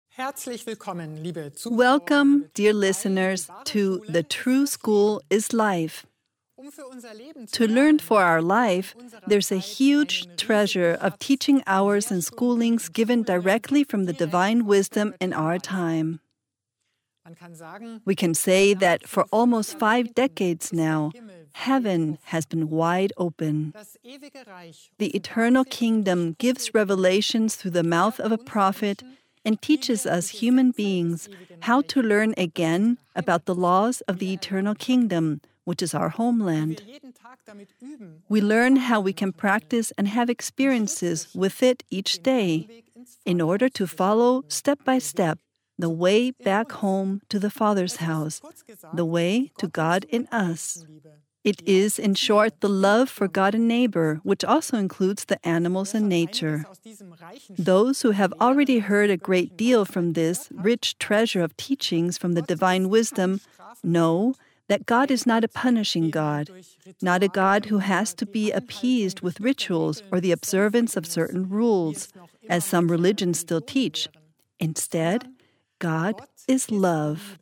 Welcome, dear listeners, to The True School is Life. To learn for our life, there's a huge treasure of teaching hours and schoolings given directly from the divine wisdom in our time. We can say that for almost 5 decades now, heaven has been wide open. The eternal kingdom gives revelations through the mouth of a prophet and teaches us human beings how to learn again about the laws of the eternal kingdom, which is our homeland. We learn how we can practice and have experiences with it each day in order to follow step by step the way back home to the Father's house, the way to God in us. It is, in short, the love for God and neighbor, which also includes the animals and nature. Those who have already heard a great deal from this rich treasure of teachings from the divine wisdom know that God is not a punishing God, not a God who has to be appeased with rituals or the observance of certain rules, as some religions still teach. Instead, God is love.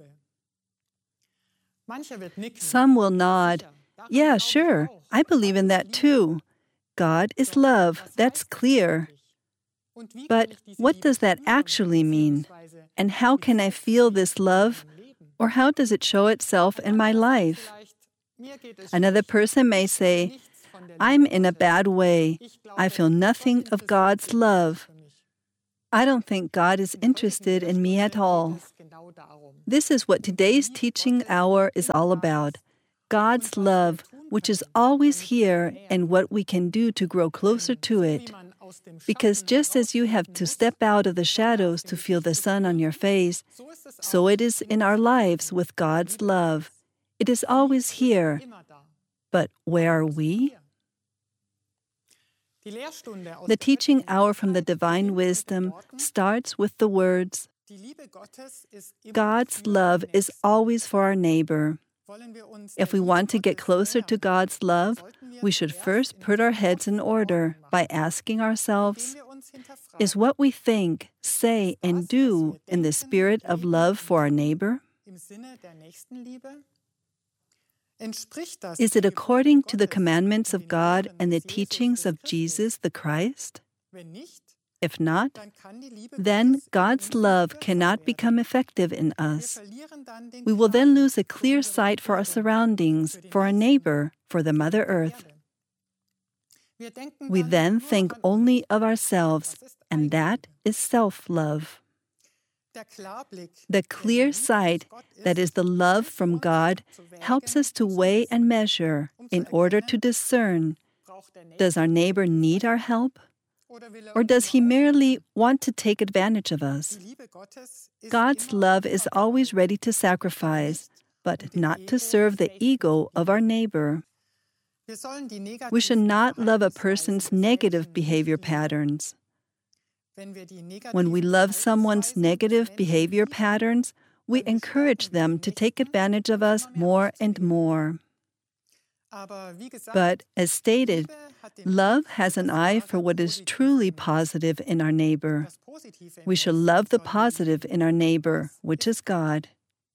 Some will nod. Yeah, sure, I believe in that too. God is love, that's clear. But what does that actually mean? And how can I feel this love? Or how does it show itself in my life? Another person may say, I'm in a bad way. I feel nothing of God's love. I don't think God is interested in me at all. This is what today's teaching hour is all about. God's love, which is always here, and what we can do to grow closer to it. Because just as you have to step out of the shadows to feel the sun on your face, so it is in our lives with God's love. It is always here. But where are we? The teaching hour from the divine wisdom starts with the words, God's love is always for our neighbor. If we want to get closer to God's love, we should first put our heads in order by asking ourselves, is what we think, say, and do in the spirit of love for our neighbor? Is it according to the commandments of God and the teachings of Jesus the Christ? If not, then God's love cannot become effective in us. We will then lose a clear sight for our surroundings, for our neighbor, for the Mother Earth. We then think only of ourselves, and that is self-love. The clear sight, that is the love from God, helps us to weigh and measure in order to discern, does our neighbor need our help? Or does he merely want to take advantage of us? God's love is always ready to sacrifice, but not to serve the ego of our neighbor. We should not love a person's negative behavior patterns. When we love someone's negative behavior patterns, we encourage them to take advantage of us more and more. But, as stated, love has an eye for what is truly positive in our neighbor. We should love the positive in our neighbor, which is God.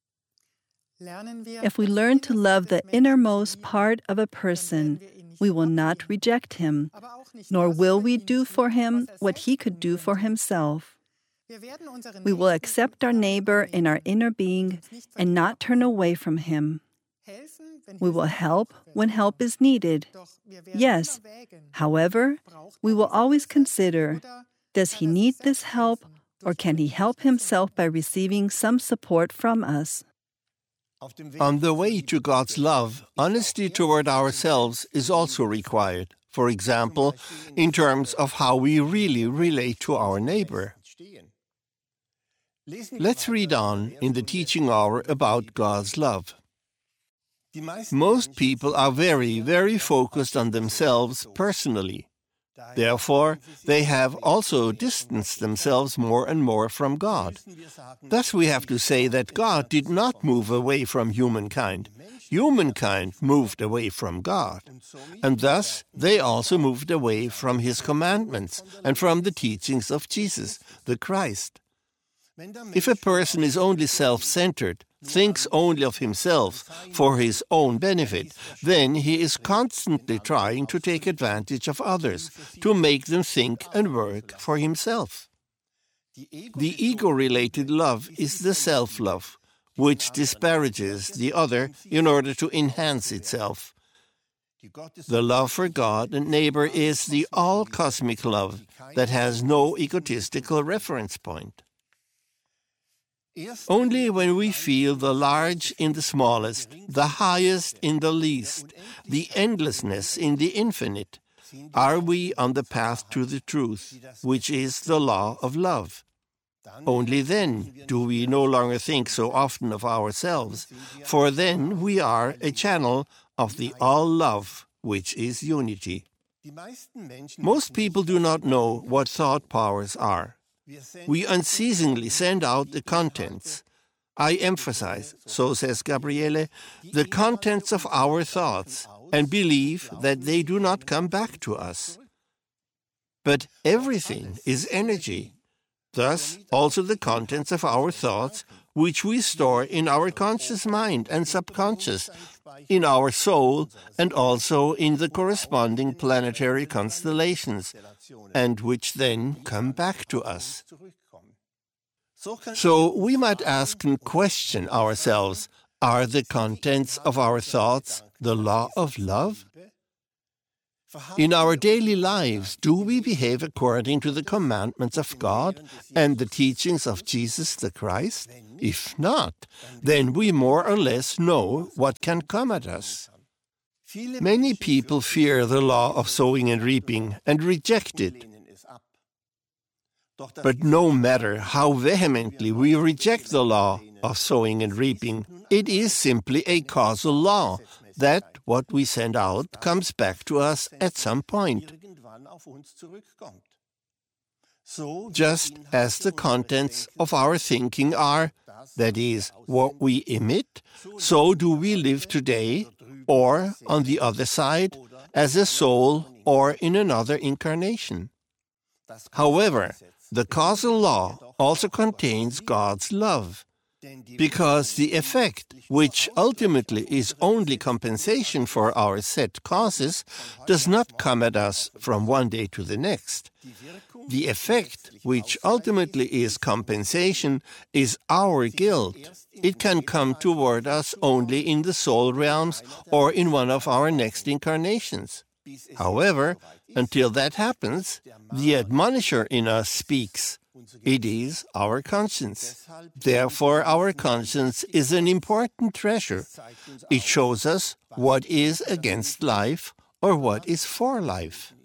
If we learn to love the innermost part of a person, we will not reject him, nor will we do for him what he could do for himself. We will accept our neighbor in our inner being and not turn away from him. We will help when help is needed. Yes, however, we will always consider, does he need this help, or can he help himself by receiving some support from us? On the way to God's love, honesty toward ourselves is also required. For example, in terms of how we really relate to our neighbor. Let's read on in the teaching hour about God's love. Most people are very, very focused on themselves personally. Therefore, they have also distanced themselves more and more from God. Thus we have to say that God did not move away from humankind. Humankind moved away from God. And thus they also moved away from His commandments and from the teachings of Jesus, the Christ. If a person is only self-centered, thinks only of himself for his own benefit, then he is constantly trying to take advantage of others, to make them think and work for himself. The ego-related love is the self-love, which disparages the other in order to enhance itself. The love for God and neighbor is the all-cosmic love that has no egotistical reference point. Only when we feel the large in the smallest, the highest in the least, the endlessness in the infinite, are we on the path to the truth, which is the law of love. Only then do we no longer think so often of ourselves, for then we are a channel of the all-love, which is unity. Most people do not know what thought powers are. We unceasingly send out the contents. I emphasize, so says Gabriele, the contents of our thoughts and believe that they do not come back to us. But everything is energy. Thus, also the contents of our thoughts, which we store in our conscious mind and subconscious, in our soul, and also in the corresponding planetary constellations, and which then come back to us. So we might ask and question ourselves, are the contents of our thoughts the law of love? In our daily lives, do we behave according to the commandments of God and the teachings of Jesus the Christ? If not, then we more or less know what can come at us. Many people fear the law of sowing and reaping and reject it. But no matter how vehemently we reject the law of sowing and reaping, it is simply a causal law that what we send out comes back to us at some point. Just as the contents of our thinking are, that is, what we emit, so do we live today, or, on the other side, as a soul or in another incarnation. However, the causal law also contains God's love, because the effect, which ultimately is only compensation for our set causes, does not come at us from one day to the next. The effect, which ultimately is compensation, is our guilt. It can come toward us only in the soul realms or in one of our next incarnations. However, until that happens, the admonisher in us speaks. It is our conscience. Therefore, our conscience is an important treasure. It shows us what is against life or what is for life.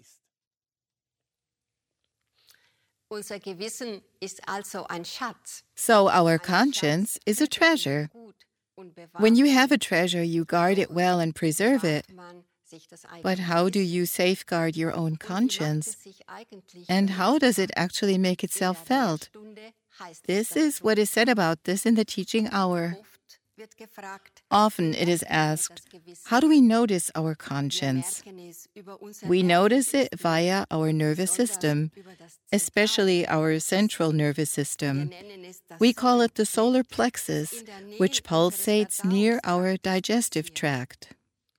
So our conscience is a treasure. When you have a treasure, you guard it well and preserve it. But how do you safeguard your own conscience? And how does it actually make itself felt? This is what is said about this in the teaching hour. Often it is asked, how do we notice our conscience? We notice it via our nervous system, especially our central nervous system. We call it the solar plexus, which pulsates near our digestive tract.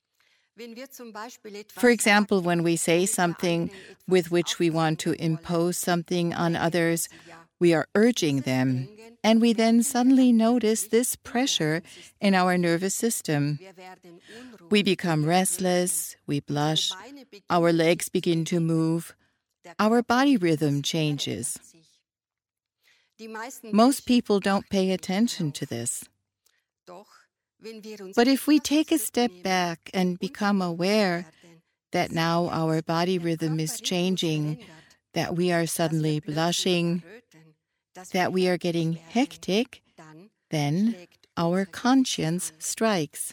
For example, when we say something with which we want to impose something on others, we are urging them, and we then suddenly notice this pressure in our nervous system. We become restless, we blush, our legs begin to move, our body rhythm changes. Most people don't pay attention to this. But if we take a step back and become aware that now our body rhythm is changing, that we are suddenly blushing, that we are getting hectic, then our conscience strikes.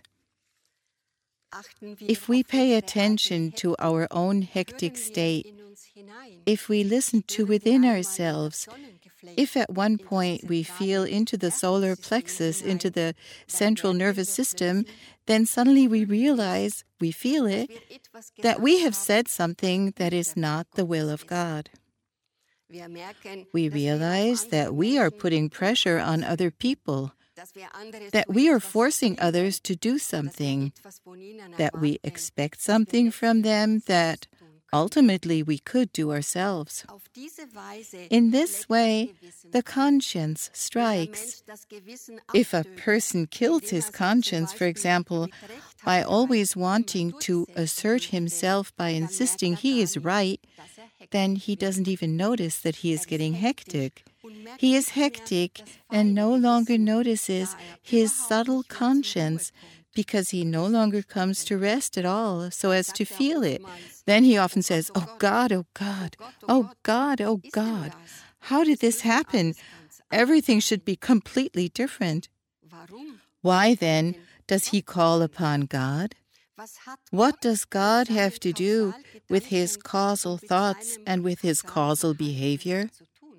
If we pay attention to our own hectic state, if we listen to within ourselves, if at one point we feel into the solar plexus, into the central nervous system, then suddenly we realize, we feel it, that we have said something that is not the will of God. We realize that we are putting pressure on other people, that we are forcing others to do something, that we expect something from them that ultimately we could do ourselves. In this way, the conscience strikes. If a person kills his conscience, for example, by always wanting to assert himself by insisting he is right, then he doesn't even notice that he is getting hectic. He is hectic and no longer notices his subtle conscience because he no longer comes to rest at all so as to feel it. Then he often says, "Oh God, oh God, oh God, oh God, how did this happen? Everything should be completely different." Why then does he call upon God? What does God have to do with his causal thoughts and with his causal behavior?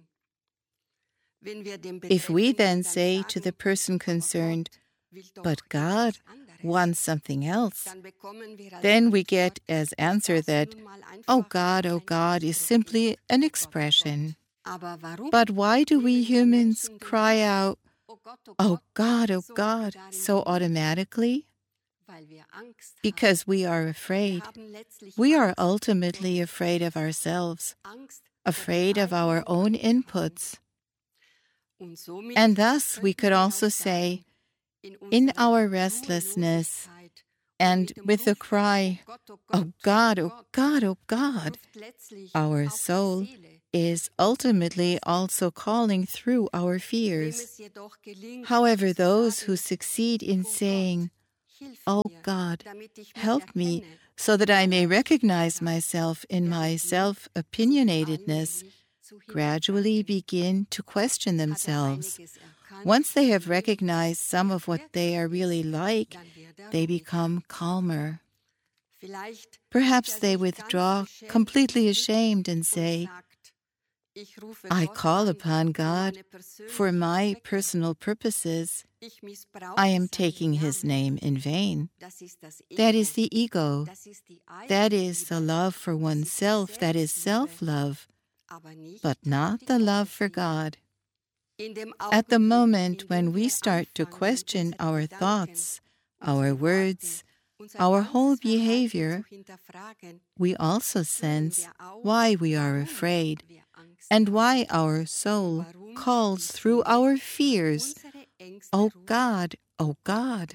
If we then say to the person concerned, "But God wants something else," then we get as answer that, oh God, is simply an expression. But why do we humans cry out, oh God, so automatically? Because we are afraid. We are ultimately afraid of ourselves, afraid of our own inputs. And thus we could also say, in our restlessness and with the cry, oh God, oh God, oh God, our soul is ultimately also calling through our fears. However, those who succeed in saying, oh God, help me so that I may recognize myself in my self-opinionatedness, gradually begin to question themselves. Once they have recognized some of what they are really like, they become calmer. Perhaps they withdraw completely ashamed and say, I call upon God for my personal purposes. I am taking his name in vain. That is the ego. That is the love for oneself. That is self-love, but not the love for God. At the moment when we start to question our thoughts, our words, our whole behavior, we also sense why we are afraid and why our soul calls through our fears, oh God, oh God.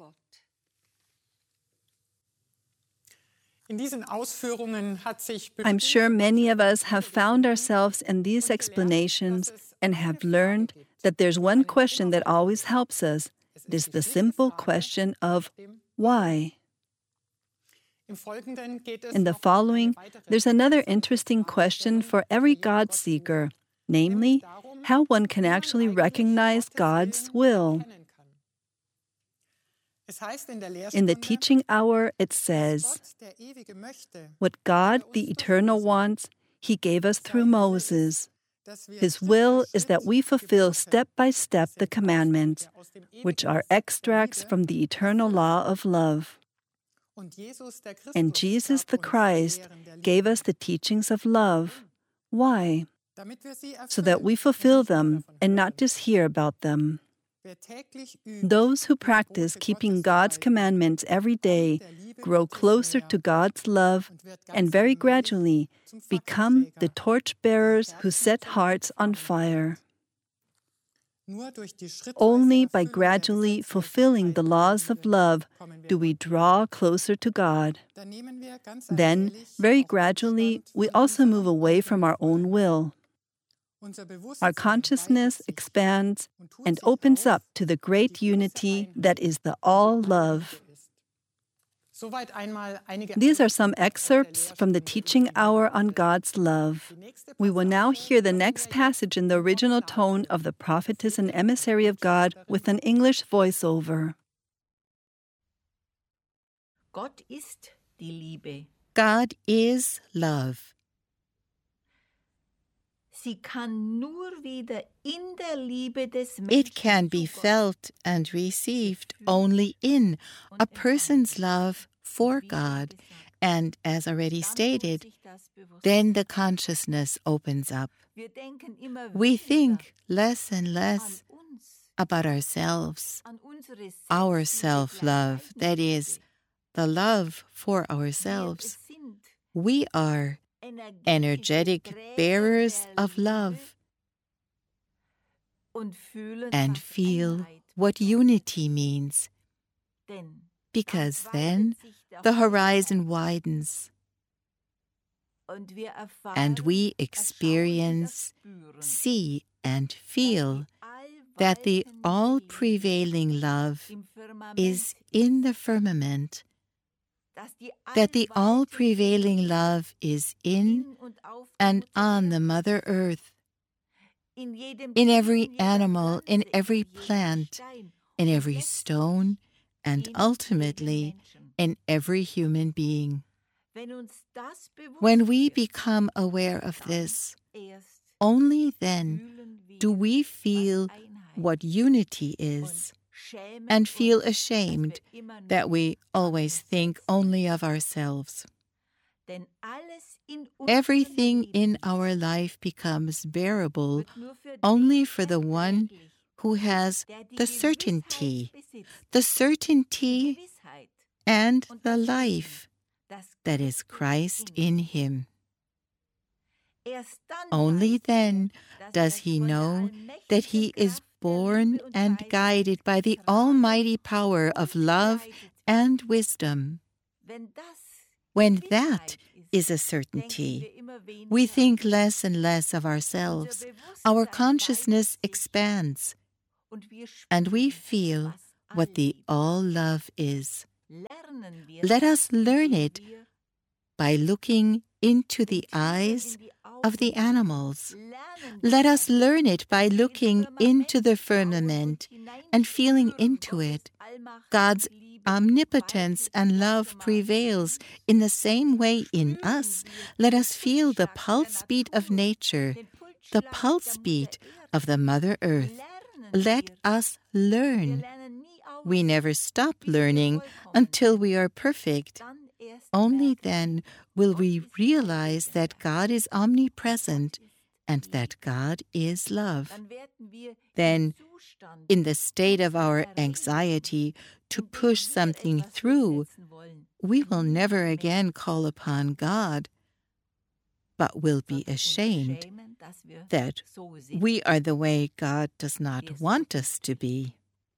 I'm sure many of us have found ourselves in these explanations and have learned that there's one question that always helps us. It is the simple question of why. In the following, there's another interesting question for every God seeker, namely, how one can actually recognize God's will. In the teaching hour, it says, what God, the Eternal, wants, He gave us through Moses. His will is that we fulfill step by step the commandments, which are extracts from the eternal law of love. And Jesus the Christ gave us the teachings of love. Why? So that we fulfill them and not just hear about them. Those who practice keeping God's commandments every day grow closer to God's love and very gradually become the torchbearers who set hearts on fire. Only by gradually fulfilling the laws of love do we draw closer to God. Then, very gradually, we also move away from our own will. Our consciousness expands and opens up to the great unity that is the all-love. These are some excerpts from the teaching hour on God's love. We will now hear the next passage in the original tone of the prophetess and emissary of God with an English voiceover. Gott ist die Liebe. God is love. Sie kann nur wieder in der Liebe des Menschen. It can be felt and received only in a person's love for God And as already stated, then the consciousness opens up. We think less and less about ourselves, our self-love, that is, the love for ourselves. We are energetic bearers of love and feel what unity means, because then the horizon widens and we experience, see, and feel that the all-prevailing love is in the firmament, that the all-prevailing love is in and on the Mother Earth, in every animal, in every plant, in every stone, and ultimately in every human being. When we become aware of this, only then do we feel what unity is and feel ashamed that we always think only of ourselves. Everything in our life becomes bearable only for the one who has the certainty and the life that is Christ in him. Only then does he know that he is born and guided by the almighty power of love and wisdom. When that is a certainty, we think less and less of ourselves. Our consciousness expands, and we feel what the all-love is. Let us learn it by looking into the eyes of the animals. Let us learn it by looking into the firmament and feeling into it. God's omnipotence and love prevails in the same way in us. Let us feel the pulse beat of nature, the pulse beat of the Mother Earth. Let us learn. We never stop learning until we are perfect. Only then will we realize that God is omnipresent and that God is love. Then, in the state of our anxiety to push something through, we will never again call upon God, but will be ashamed that we are the way God does not want us to be.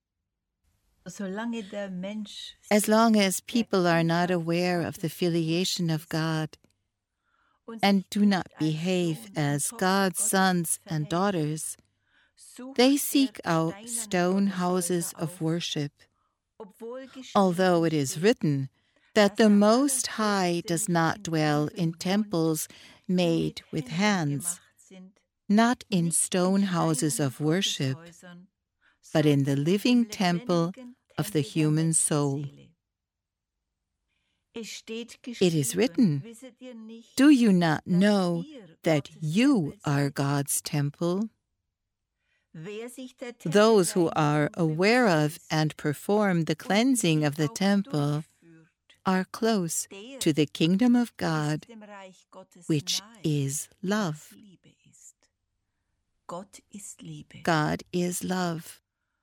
As long as people are not aware of the filiation of God and do not behave as God's sons and daughters, they seek out stone houses of worship, although it is written that the Most High does not dwell in temples made with hands, not in stone houses of worship, but in the living temple of the human soul. It is written, "Do you not know that you are God's temple?" Those who are aware of and perform the cleansing of the temple are close to the kingdom of God, which is love. God is love.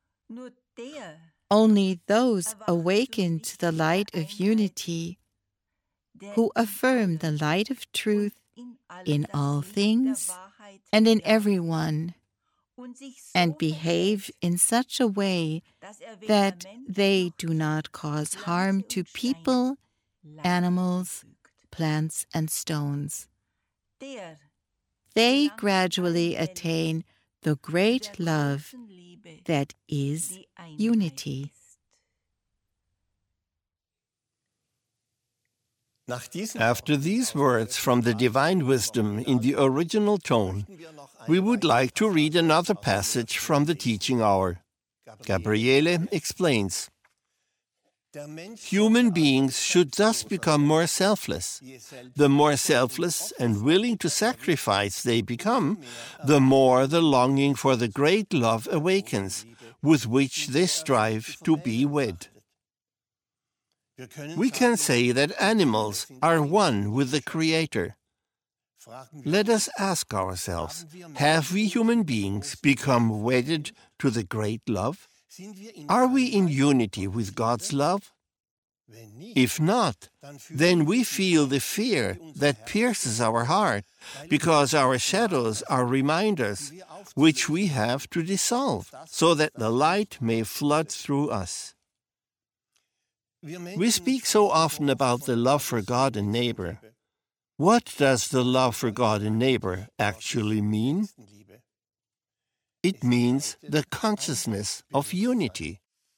Only those awakened to the light of unity, who affirm the light of truth in all things and in everyone, and behave in such a way that they do not cause harm to people, animals, plants, and stones. They gradually attain the great love that is unity. After these words from the divine wisdom in the original tone, we would like to read another passage from the teaching hour. Gabriele explains, "Human beings should thus become more selfless. The more selfless and willing to sacrifice they become, the more the longing for the great love awakens, with which they strive to be wed." We can say that animals are one with the Creator. Let us ask ourselves, have we human beings become wedded to the great love? Are we in unity with God's love? If not, then we feel the fear that pierces our heart, because our shadows are reminders which we have to dissolve, so that the light may flood through us. We speak so often about the love for God and neighbor. What does the love for God and neighbor actually mean? It means the consciousness of unity.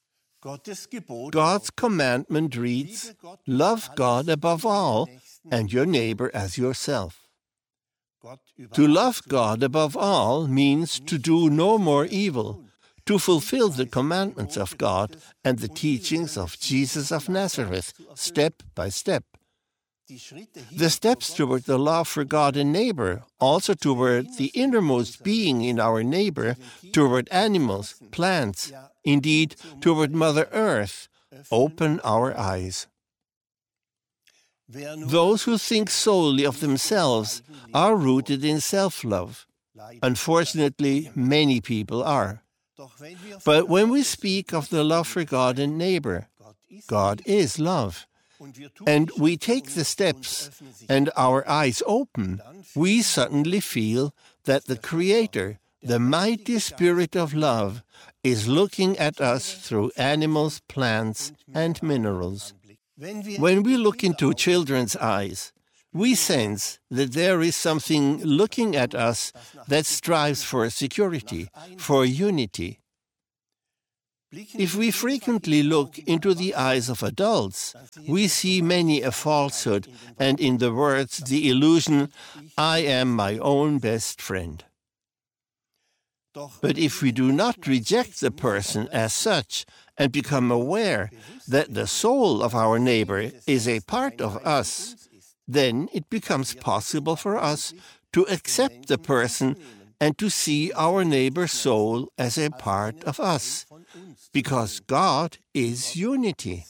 God's commandment reads, "Love God above all and your neighbor as yourself." To love God above all means to do no more evil, to fulfill the commandments of God and the teachings of Jesus of Nazareth, step by step. The steps toward the love for God and neighbor, also toward the innermost being in our neighbor, toward animals, plants, indeed toward Mother Earth, open our eyes. Those who think solely of themselves are rooted in self-love. Unfortunately, many people are. But when we speak of the love for God and neighbor, God is love, and we take the steps and our eyes open, we suddenly feel that the Creator, the mighty Spirit of love, is looking at us through animals, plants, and minerals. When we look into children's eyes, we sense that there is something looking at us that strives for security, for unity. If we frequently look into the eyes of adults, we see many a falsehood and, in the words, the illusion, "I am my own best friend." But if we do not reject the person as such and become aware that the soul of our neighbor is a part of us, then it becomes possible for us to accept the person and to see our neighbor's soul as a part of us, because God is unity.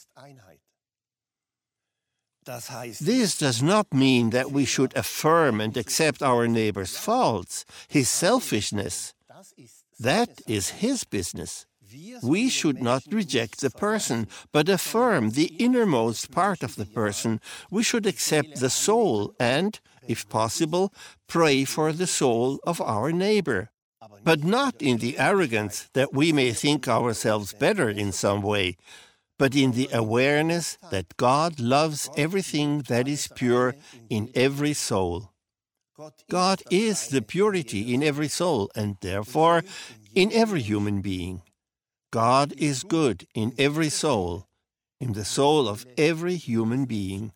This does not mean that we should affirm and accept our neighbor's faults, his selfishness. That is his business. We should not reject the person, but affirm the innermost part of the person. We should accept the soul and, if possible, pray for the soul of our neighbor, but not in the arrogance that we may think ourselves better in some way, but in the awareness that God loves everything that is pure in every soul. God is the purity in every soul, and therefore in every human being. God is good in every soul, in the soul of every human being.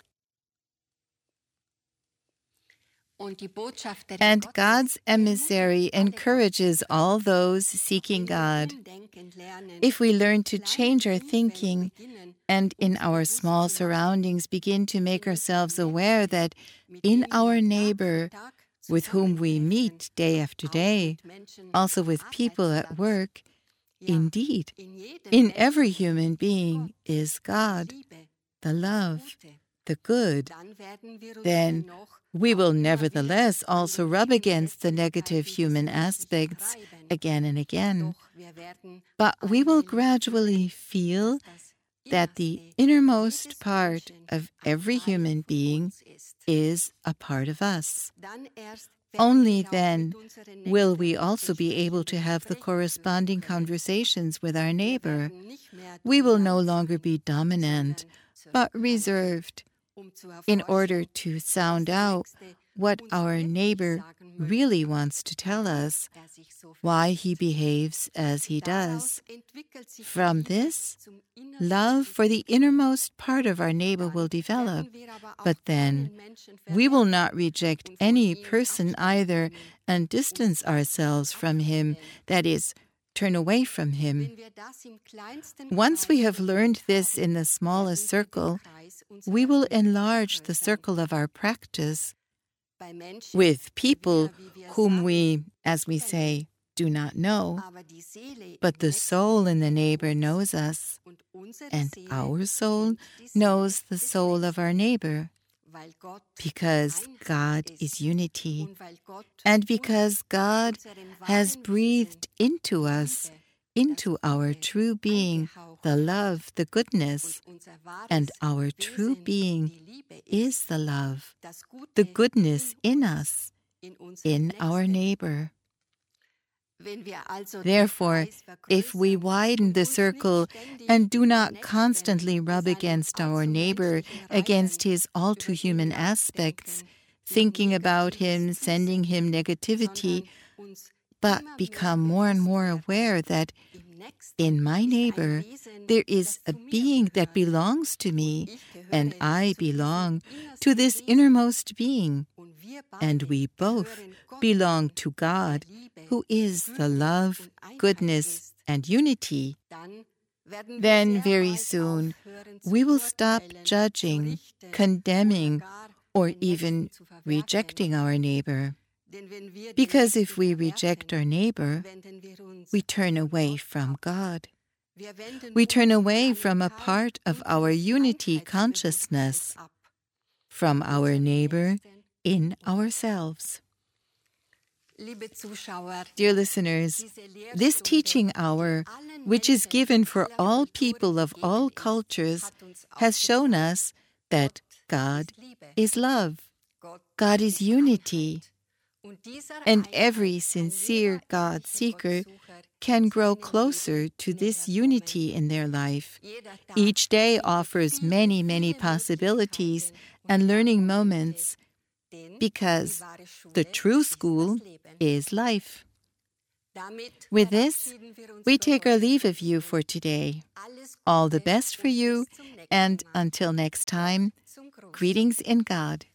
And God's emissary encourages all those seeking God. If we learn to change our thinking and in our small surroundings begin to make ourselves aware that in our neighbor, with whom we meet day after day, also with people at work, indeed, in every human being is God, the love, the good, then we will nevertheless also rub against the negative human aspects again and again. But we will gradually feel that the innermost part of every human being is a part of us. Only then will we also be able to have the corresponding conversations with our neighbor. We will no longer be dominant, but reserved, in order to sound out what our neighbor really wants to tell us, why he behaves as he does. From this, love for the innermost part of our neighbor will develop, but then we will not reject any person either and distance ourselves from him, that is, turn away from him. Once we have learned this in the smallest circle, we will enlarge the circle of our practice with people whom we, as we say, do not know, but the soul in the neighbor knows us, and our soul knows the soul of our neighbor, because God is unity, and because God has breathed into us, into our true being, the love, the goodness, and our true being is the love, the goodness in us, in our neighbor. Therefore, if we widen the circle and do not constantly rub against our neighbor, against his all-too-human aspects, thinking about him, sending him negativity, but become more and more aware that in my neighbor there is a being that belongs to me, and I belong to this innermost being, and we both belong to God, who is the love, goodness, and unity, then very soon we will stop judging, condemning, or even rejecting our neighbor. Because if we reject our neighbor, we turn away from God. We turn away from a part of our unity consciousness, from our neighbor in ourselves. Dear listeners, this teaching hour, which is given for all people of all cultures, has shown us that God is love, God is unity, and every sincere God-seeker can grow closer to this unity in their life. Each day offers many, many possibilities and learning moments, because the true school is life. With this, we take our leave of you for today. All the best for you, and until next time, greetings in God.